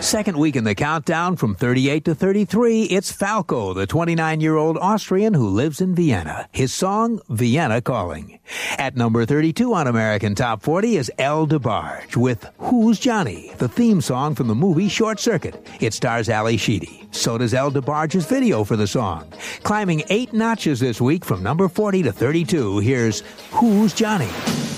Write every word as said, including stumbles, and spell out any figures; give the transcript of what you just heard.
Second week in the countdown from thirty-eight to thirty-three, it's Falco, the twenty-nine-year-old Austrian who lives in Vienna. His song, Vienna Calling. At number thirty-two on American Top forty is El DeBarge with Who's Johnny, the theme song from the movie Short Circuit. It stars Ali Sheedy. So does El DeBarge's video for the song. Climbing eight notches this week from number forty to thirty-two, here's Who's Johnny.